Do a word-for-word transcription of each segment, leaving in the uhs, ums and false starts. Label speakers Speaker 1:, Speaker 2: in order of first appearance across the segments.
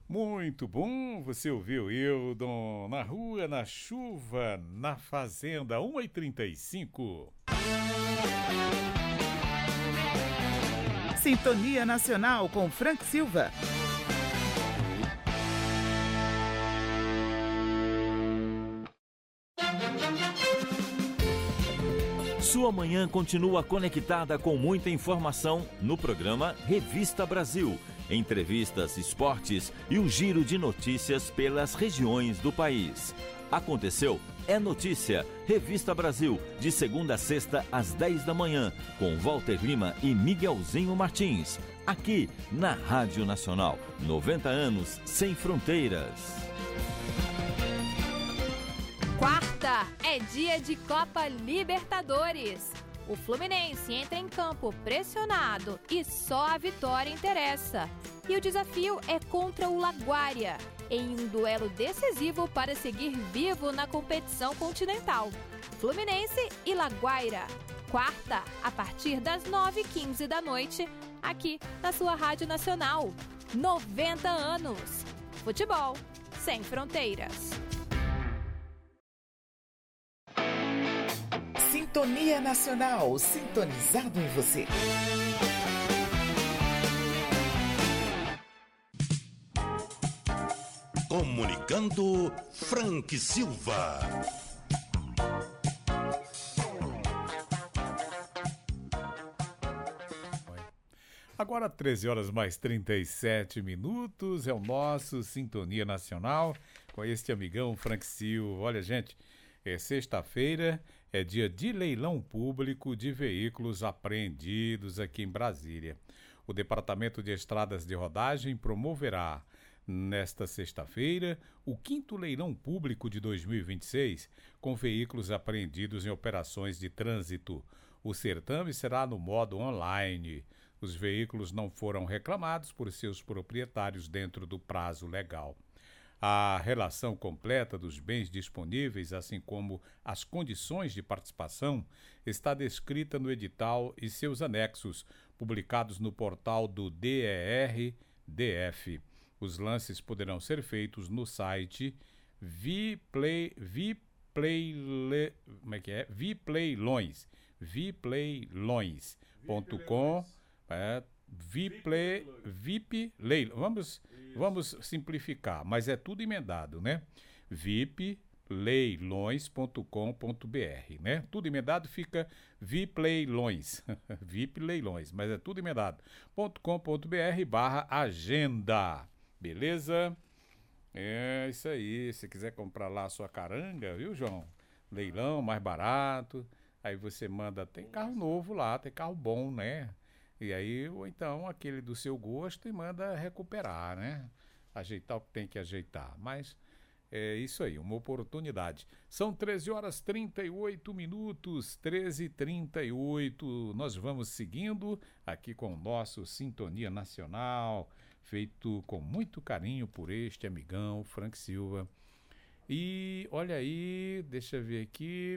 Speaker 1: Muito bom, você ouviu Hildon na rua, na chuva, na fazenda, uma e trinta e cinco.
Speaker 2: Sintonia Nacional com Frank Silva.
Speaker 3: Sua manhã continua conectada com muita informação no programa Revista Brasil. Entrevistas, esportes e um giro de notícias pelas regiões do país. Aconteceu, é notícia. Revista Brasil, de segunda a sexta às dez da manhã, com Walter Lima e Miguelzinho Martins. Aqui na Rádio Nacional. noventa anos sem fronteiras.
Speaker 4: Quarta é dia de Copa Libertadores. O Fluminense entra em campo pressionado e só a vitória interessa. E o desafio é contra o Laguaira, em um duelo decisivo para seguir vivo na competição continental. Fluminense e Laguaira. Quarta, a partir das nove e quinze da noite, aqui na sua Rádio Nacional. noventa anos. Futebol sem fronteiras.
Speaker 2: Sintonia Nacional, sintonizado em você.
Speaker 5: Comunicando Frank Silva.
Speaker 1: Agora treze horas mais trinta e sete minutos, é o nosso Sintonia Nacional com este amigão Frank Silva. Olha, gente, é sexta-feira, é dia de leilão público de veículos apreendidos aqui em Brasília. O Departamento de Estradas de Rodagem promoverá nesta sexta-feira o quinto leilão público de dois mil e vinte e seis com veículos apreendidos em operações de trânsito. O certame será no modo online. Os veículos não foram reclamados por seus proprietários dentro do prazo legal. A relação completa dos bens disponíveis, assim como as condições de participação, está descrita no edital e seus anexos, publicados no portal do D E R D F. Os lances poderão ser feitos no site Viplay, Viplay, como é que é? Vipleilões, vipleilões ponto com, é, Viplay, Vip Leilão. Vamos, vamos simplificar, mas é tudo emendado, né? vipleilões ponto com ponto br, né? Tudo emendado fica Vipleilões, Vipleilões, mas é tudo emendado. .com.br barra agenda, beleza? É isso aí, se quiser comprar lá a sua caranga, viu, João? Leilão, mais barato, aí você manda, tem carro novo lá, tem carro bom, né? E aí, ou então, aquele do seu gosto e manda recuperar, né? Ajeitar o que tem que ajeitar. Mas é isso aí, uma oportunidade. São treze horas e trinta e oito minutos, treze e trinta e oito. Nós vamos seguindo aqui com o nosso Sintonia Nacional, feito com muito carinho por este amigão, Frank Silva. E olha aí, deixa eu ver aqui.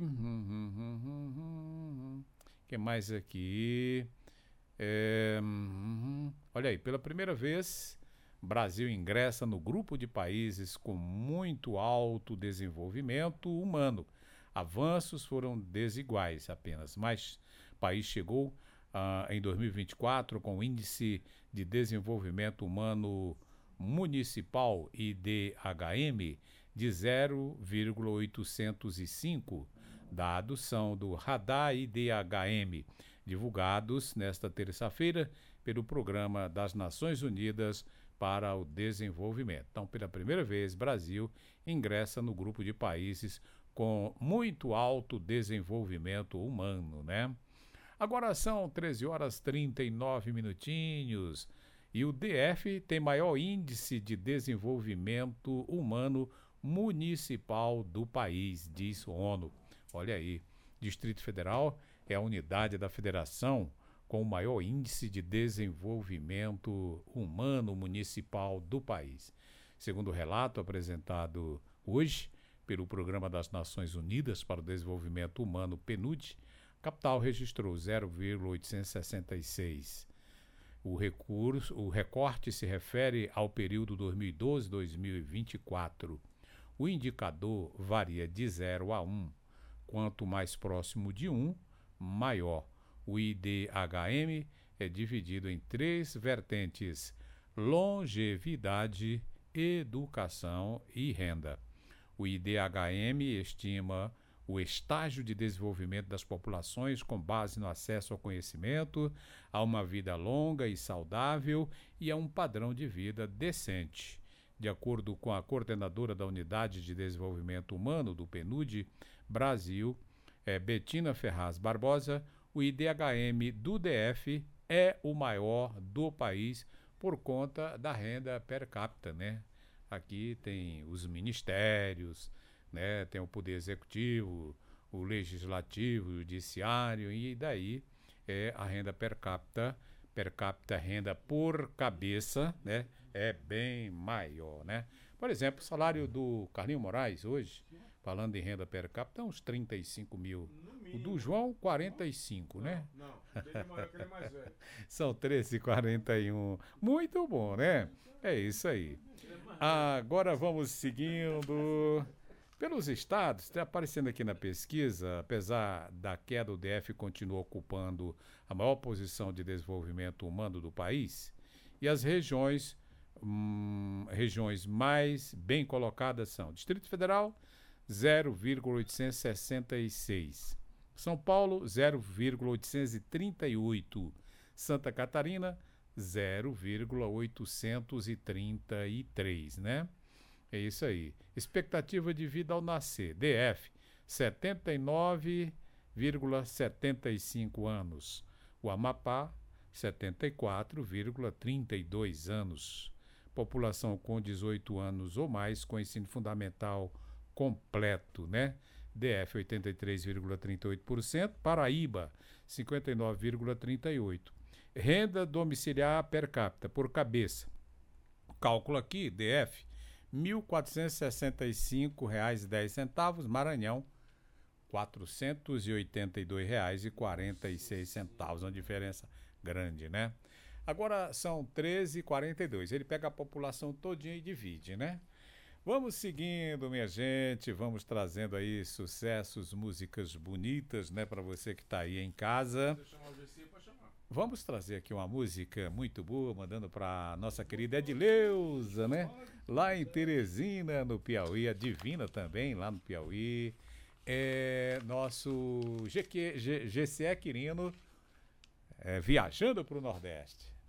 Speaker 1: O que mais aqui? É, hum, olha aí, pela primeira vez, Brasil ingressa no grupo de países com muito alto desenvolvimento humano. Avanços foram desiguais apenas, mas o país chegou ah, em dois mil e vinte e quatro com o Índice de Desenvolvimento Humano Municipal, I D H M, de zero vírgula oitocentos e cinco. Dados são do Radar I D H M, divulgados nesta terça-feira pelo Programa das Nações Unidas para o Desenvolvimento. Então, pela primeira vez, Brasil ingressa no grupo de países com muito alto desenvolvimento humano, né? Agora são treze horas e trinta e nove minutinhos e o D F tem maior índice de desenvolvimento humano municipal do país, diz a ONU. Olha aí, Distrito Federal é a unidade da federação com o maior índice de desenvolvimento humano municipal do país. Segundo o relato apresentado hoje pelo Programa das Nações Unidas para o Desenvolvimento Humano, PNUD, a capital registrou zero vírgula oitocentos e sessenta e seis O recurso, o recorte se refere ao período dois mil e doze a dois mil e vinte e quatro. O indicador varia de zero a um. Quanto mais próximo de um, maior. O I D H M é dividido em três vertentes: longevidade, educação e renda. O I D H M estima o estágio de desenvolvimento das populações com base no acesso ao conhecimento, a uma vida longa e saudável e a um padrão de vida decente. De acordo com a coordenadora da Unidade de Desenvolvimento Humano do PNUD Brasil, é, Betina Ferraz Barbosa, o I D H M do D F é o maior do país por conta da renda per capita, né? Aqui tem os ministérios, né? Tem o Poder Executivo, o Legislativo, o Judiciário, e daí é a renda per capita, per capita, renda por cabeça, né? É bem maior, né? Por exemplo, o salário do Carlinhos Moraes hoje, falando em renda per capita, é uns trinta e cinco mil. O do João, quarenta e cinco, não, né? Não, não, dele maior que ele é mais velho. São treze e quarenta e um. Muito bom, né? É isso aí. Agora vamos seguindo pelos estados. Está aparecendo aqui na pesquisa, apesar da queda, o D F continua ocupando a maior posição de desenvolvimento humano do país. E as regiões, hum, regiões mais bem colocadas são Distrito Federal, zero vírgula oitocentos e sessenta e seis. São Paulo, zero vírgula oitocentos e trinta e oito. Santa Catarina, zero vírgula oitocentos e trinta e três, né? É isso aí. Expectativa de vida ao nascer, D F, setenta e nove vírgula setenta e cinco anos. O Amapá, setenta e quatro vírgula trinta e dois anos. População com dezoito anos ou mais com ensino fundamental completo, né? D F, oitenta e três vírgula trinta e oito por cento. Paraíba, cinquenta e nove vírgula trinta e oito por cento. Renda domiciliar per capita, por cabeça. O cálculo aqui, D F, mil quatrocentos e sessenta e cinco reais e dez centavos. Maranhão, quatrocentos e oitenta e dois reais e quarenta e seis centavos. Uma diferença grande, né? Agora são treze e quarenta e dois. Ele pega a população todinha e divide, né? Vamos seguindo, minha gente, vamos trazendo aí sucessos, músicas bonitas, né, para você que está aí em casa. Vamos trazer aqui uma música muito boa, mandando para nossa querida Edileuza, né, lá em Teresina, no Piauí, a Divina também, lá no Piauí. É nosso G Q, G, G C E Quirino, é, viajando para o Nordeste.